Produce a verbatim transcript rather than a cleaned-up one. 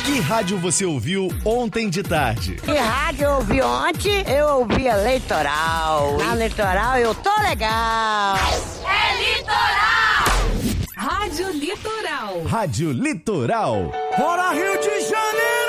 Que rádio você ouviu ontem de tarde? Que rádio eu ouvi ontem? Eu ouvi a Litoral. Na Litoral eu tô legal. É Litoral! Rádio Litoral. Rádio Litoral. Bora Rio de Janeiro!